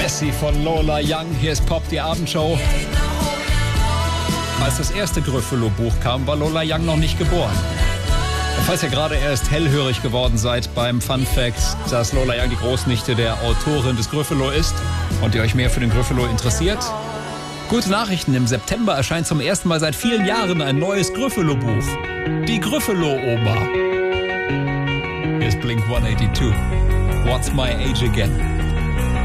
Messi von Lola Young. Hier ist Pop, die Abendshow. Als das erste Gryffalo-Buch kam, war Lola Young noch nicht geboren. Und falls ihr gerade erst hellhörig geworden seid beim Fun Fact, dass Lola Young die Großnichte der Autorin des Gryffalo ist und ihr euch mehr für den Gryffalo interessiert, gute Nachrichten, im September erscheint zum ersten Mal seit vielen Jahren ein neues Gryffalo-Buch. Die Gryffalo-Oma. Hier ist Blink 182. What's my age again?